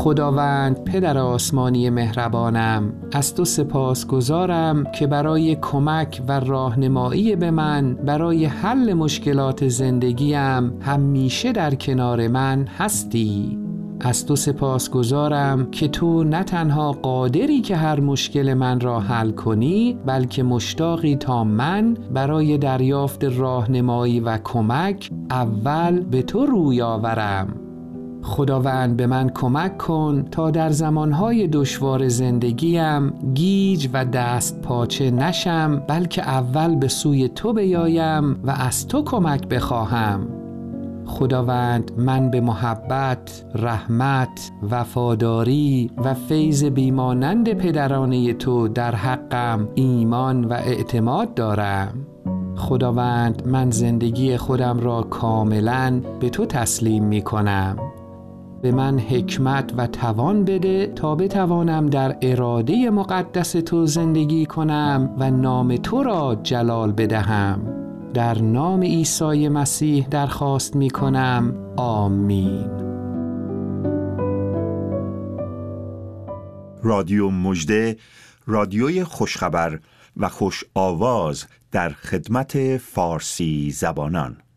خداوند پدر آسمانی مهربانم، از تو سپاسگزارم که برای کمک و راهنمایی به من برای حل مشکلات زندگیم همیشه در کنار من هستی. از تو سپاسگزارم که تو نه تنها قادری که هر مشکل من را حل کنی، بلکه مشتاقی تا من برای دریافت راهنمایی و کمک اول به تو روی آورم. خداوند به من کمک کن تا در زمانهای دشوار زندگیم گیج و دست پاچه نشم، بلکه اول به سوی تو بیایم و از تو کمک بخواهم. خداوند من به محبت، رحمت، وفاداری و فیض بیمانند پدرانه تو در حقم ایمان و اعتماد دارم. خداوند من زندگی خودم را کاملاً به تو تسلیم می کنم. به من حکمت و توان بده تا بتوانم در اراده مقدس تو زندگی کنم و نام تو را جلال بدهم. در نام عیسی مسیح درخواست می کنم. آمین. رادیو مژده، رادیوی خوشخبر و خوش آواز در خدمت فارسی زبانان.